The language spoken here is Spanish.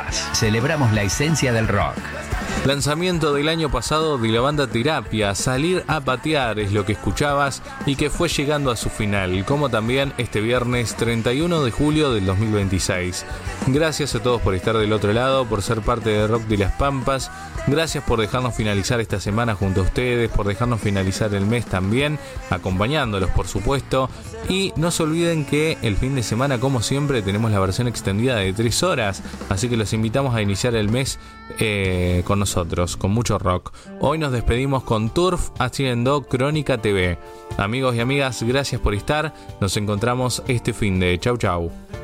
más. Celebramos la esencia del rock. Lanzamiento del año pasado de la banda Terapia, Salir a Patear es lo que escuchabas y que fue llegando a su final, como también este viernes 31 de julio del 2026. Gracias a todos por estar del otro lado, por ser parte de Rock de las Pampas. Gracias por dejarnos finalizar esta semana junto a ustedes, por dejarnos finalizar el mes también, acompañándolos por supuesto. Y no se olviden que el fin de semana, como siempre, tenemos la versión extendida de 3 horas, así que los invitamos a iniciar el mes con nosotros, con mucho rock. Hoy nos despedimos con Turf haciendo Crónica TV. Amigos y amigas, gracias por estar. Nos encontramos este fin de. Chau chau.